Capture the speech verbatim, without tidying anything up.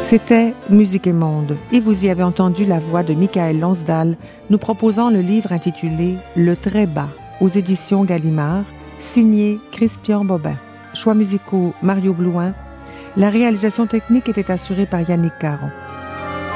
C'était Musique et Monde, et vous y avez entendu la voix de Michael Lonsdal nous proposant le livre intitulé Le Très Bas, aux éditions Gallimard, signé Christian Bobin. Choix musicaux Mario Blouin. La réalisation technique était assurée par Yannick Caron.